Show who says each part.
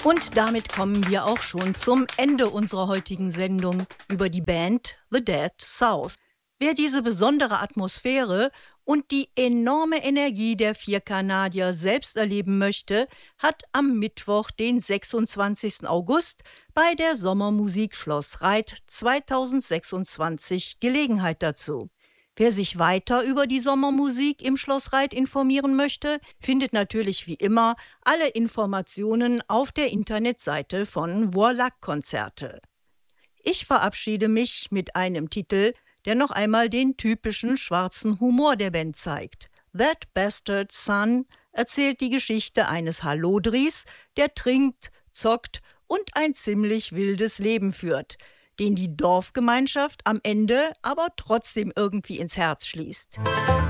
Speaker 1: Und damit kommen wir auch schon zum Ende unserer heutigen Sendung über die Band The Dead South. Wer diese besondere Atmosphäre und die enorme Energie der 4 Kanadier selbst erleben möchte, hat am Mittwoch, den 26. August, bei der Sommermusik Schloss Reit 2026 Gelegenheit dazu. Wer sich weiter über die Sommermusik im Schloss Reit informieren möchte, findet natürlich wie immer alle Informationen auf der Internetseite von Voirlac-Konzerte. Ich verabschiede mich mit einem Titel, der noch einmal den typischen schwarzen Humor der Band zeigt. That Bastard Son erzählt die Geschichte eines Hallodris, der trinkt, zockt und ein ziemlich wildes Leben führt, den die Dorfgemeinschaft am Ende aber trotzdem irgendwie ins Herz schließt.